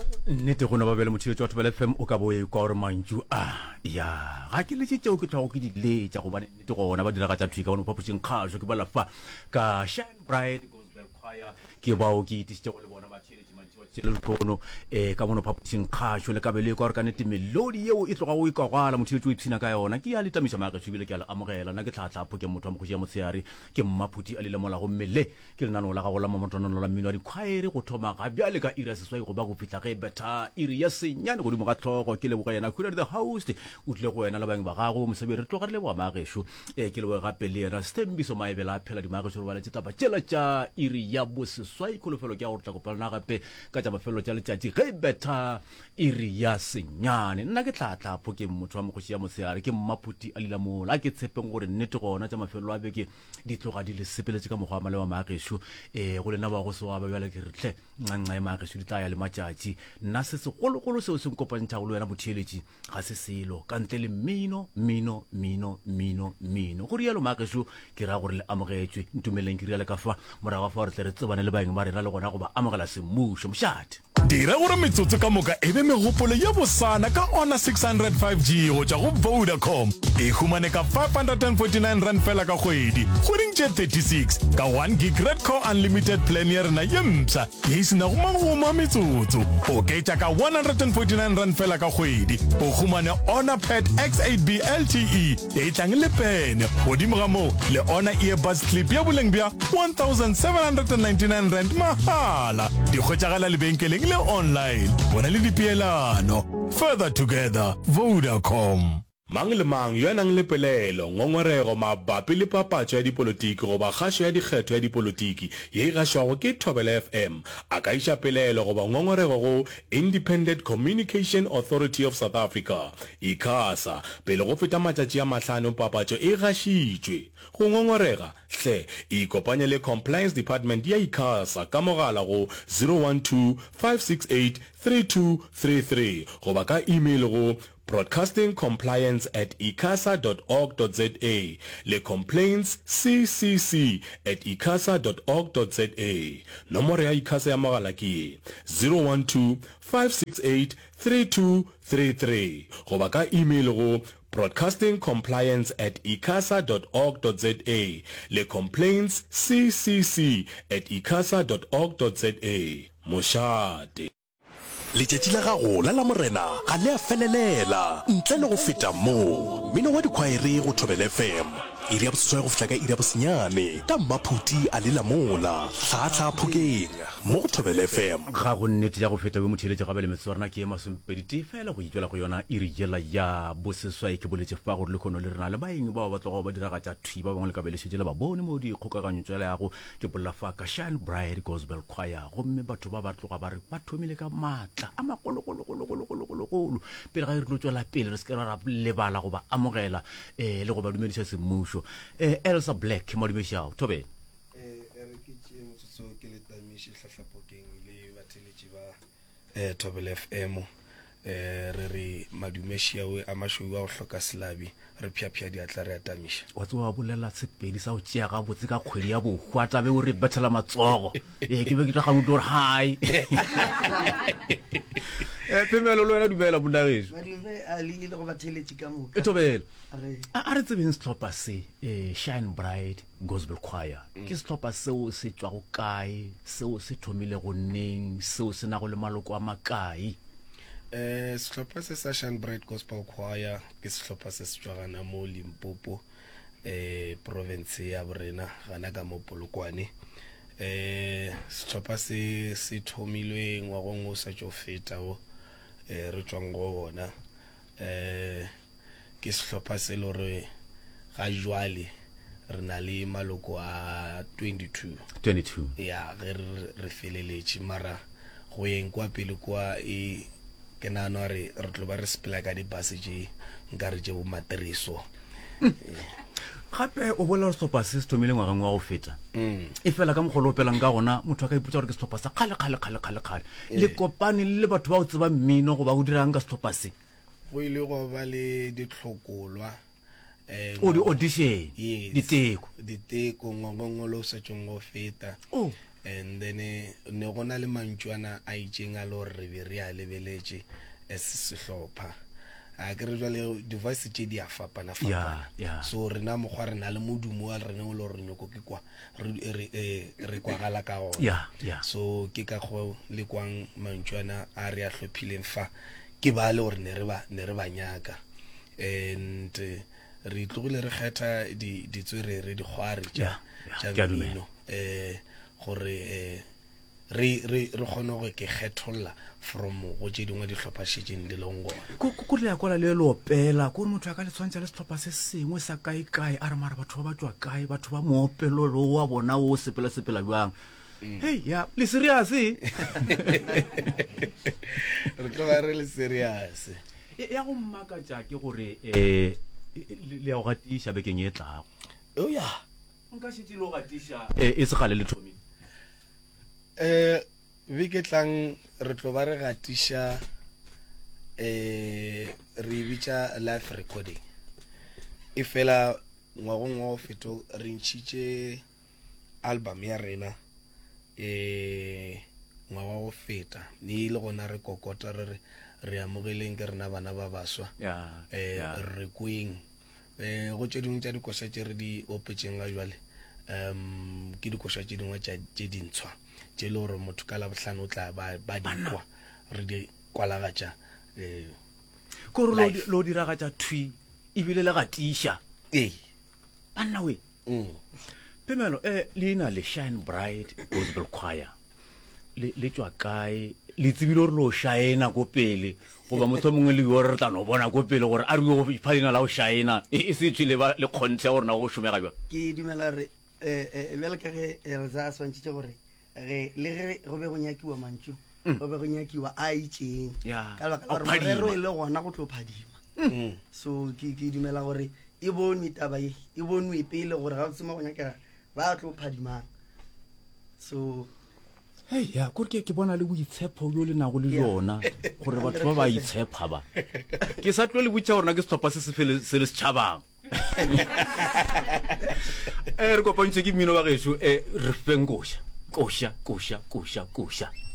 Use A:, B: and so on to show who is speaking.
A: nnete gona ba bele motšhiletši wa Thobela FM o ka bo e kwa gore mantšu ya ga ke letse tšeo ke tlago ke di letša gobane nnete gona ba diraga tša thuika gone phapošeng kgašo ke balafa ka Shine Bright Gospel Choir ke bao ke itišitše go le bona ba tšheletše tšheleletono ka mono phapošeng kgašo le kabele kwa gore ka nnete melodi yeo e tloga o e kwagwala motšhiletši o ipshina ka yona ke ya letamiša maagešo ebile ke a le amogela nna ke tlhatlhapho ke motho wa mogoši ya motsheare ke mmaphuti a le mola gomme le ke lenaneo la gago la mamotonono la mmino wa dikhwaere go thoma ga bjale ka iri ya seswai go ba go fitlha ge betha iri ya senyane godimo ga tlhogo ke leboga yena khuladi the host o tlile go wena le bang ba gago mosebi re tloga re leboga maagešo ke leboga gape le yena stembiso maebela a phela dimaagešo re baletse taba tšela tša iri ya boseswai kholofelo ke ya gore tla kopelana gape ka tša mafelo tša letšatši ge betha iri ya senyane nna ke tlhatlhapho ke motho wa mogoši ya motsheare ke mmaphuti a lila mola a ke tshepeng gore nnete gona tša mafelo a beke di tloga di le sepeletše ka mokgwa wa male wa maagešo go lena ba go se wa ba bjale ke re tle ncanca e maagešo di tla ya le matšatši nna se segologolo seo se nkopantšhago le wena motheeletši ga se selo ka ntle le mmino go rialo maagešo ke ra gore le amogetšwe ntumeleng ke riale ka fa morago fa gore tle re tsebane le baeng ba rena le gona go ba amogela semmušo mošate
B: dira gore metsotso ka moka e be megopolo ya bosana ka ona 605G go tša go Vodacom e humane ka 549 rand fela ka kgwedi kgweding tše 36 ka 1 gig red core unlimited plan ya rena ye mpša ye e sena go magoma metsotso o ketša ka 149 rand fela ka kgwedi o humane ona pad X8B LTE ye e tlang le pene godimo ga moo le ona earbuds clip ya boleng bja 1799 rand mahala di kgwetšagala lebenkeleng le online bona le dipeelano further together Vodacom. Mang le mang yo nang le pelelo ngongorego mabapi le papatšo ya dipolotiki goba kgašo ya dikgetho ya dipolotiki ye e gašwago ke Thobela FM a ka iša pelelo goba ngongorego go Independent Communication Authority of South Africa ICASA pele go feta matšatši a mahlano papatšo e gašitšwe go ngongorega hle ikopanye le Compliance Department ya ICASA ka mogala go 012 568 3233 goba ka email go broadcastingcompliance@icasa.org.za le complaints ccc@icasa.org.za nomoro ya ICASA ya mogala ke 012 568 3233 goba ka email go broadcastingcompliance@icasa.org.za le complaints ccc@icasa.org.za mošate letšatši la gago la lamorena ga le a felelela ntle le go feta moo mmino wa dikhwaere go Thobela FM iri ya boseswai go fihla ka iri ya bosenyane ka mmaphuti a lela mola tlhatlhaphokeng mo go Thobela FM
A: ga go nnete ya go feta be motheeletše gabe le metso rena ke masomepedite fela go itšwela go yona iri jela ya boseswai ke boletše fa gore le kgono le rena le baeng bao ba tlogo ba diraga tša thwi ba bangwe le kabelešetše le ba bone mo dikgokaganyo tšela yago ke bolela fa ka Shine Bright Gospel Choir gomme batho ba ba tloga ba re ba thomile ka maatla a magologologologologologolo pele ga e re tlo tšwela pele re se ke ra lebala go ba amogela le go ba dumediša semmušo Elsa Black modumešao Thobela
C: ke le tamiši hlahlapokeng le batheletši ba Thobela FM re re madumešiao a mašweu a go hloka selabi re pšhaphša diatla re a tamiša
A: wa tse wa bolela sepedi sa go tšea gabotse ka kgwedi ya bogwata be o re bethela matsogo ke be ke tla gamoto gore hai pemelo le wena dumela bonnageso Thobela a re tsebeng setlhopha se Shine Bright Gospel Choir ke setlhopha seo se tšwa go kae seo se thomile go nneng seo se na go le maloko a makae
C: setlhopha se sa Shine Bright Gospel Choir ke setlhopha se se tšwagana mo Limpopo province ya borena gana ka mo Polokwane setlhopha se thomilwe ngwagong o sa tšo feta go re tšwang go bona ke setlhopha se le gore ga jwale re na le maloko a 22 ya ge re feleletše mara go yeng kwa pele kwa ke nano re tlo ba re sepela ka dibase tše nka re tše bo matriso
A: gape o bolela setlhopha se se thomile ngwageng wa go feta e fela ka mogolo o pelang ka gona motho a ka ipotsa gore ke setlhopha sa kgale le kopane le batho ba go tseba mmino go ba go dirang ka setlhopha se
C: go ile go ba le ditlhokolwa
A: o di-audition diteko
C: ngwagong o le o setšong go feta and then ne gona le mantšwana a itšeng a le gore re be re a lebeletše sehlopha a ke re jwale device tše di a fapana so rena mokgwa re na le modumo wa rena o le gore nyoko ke kwa re kwagala ka gona so ke ka go le kwang mantšwana a re a hlophileng fa ke ba le gore ne re ba nyaka and re tlogile re kgetha ditswerere dikgware tša mmino gore re kgone go ke kgetholla from go tše dingwe dihlopha šetšeng di leng gona
A: ko le ya kwala le le opela ko motho a ka le tshwantša le sehlopha se sengwe sa kae a re mara batho ba tswa kae batho ba moopelo le wa bona o sepela jwang hey ya le serious
C: re tlo ba re le serious
A: ya go mmakatša ke gore le ya go gatiša bekeng e tlago
C: ya
A: nka šetse le go gatiša e se gale le thomile
C: beke tlang re tlo ba re gatiša re bitša live recording e fela ngwagong wa go feto re ntšhitše album ya rena ngwaga go feta ne le gona re kokota re amogeleng ke rena bana ba baswa re kweng go tše dingwe tša dikoša tše re di opetšeng ga jwale ke dikoša tše dingwe tše dintshwa tše le gore motho ka labohlano o tla ba dikwa re di kwalagatša
A: kore lo diragatša thwi ebile le gatiša banna we Pemelo leina le Shine Bright Gospel Choir le tswa kae le tsebile gore lo shaena go pele goba motho mongwe le yo re tla no bona go pele gore a re go phalina la go shaena e se tswile ba le khontshe gore na go shumega jwa
D: ke dumela re bele ka re za swantšitše gore le go be go nyakiwa mantšu go be go nyakiwa a itšeng ka baka la gore morero le gona go tlo phadima so ke dumela gore e bonwe taba e bonwe pele gore ga o tsema go nyakega ba tlo phadimang so
A: hey ya gore ke bona le boitshepo yo le nago le yona gore batho ba itshepa ba ke sa tlo le botša gore na ke setlhopha se se le setšhabang re kopantse ke mmino wa gešo re feng koša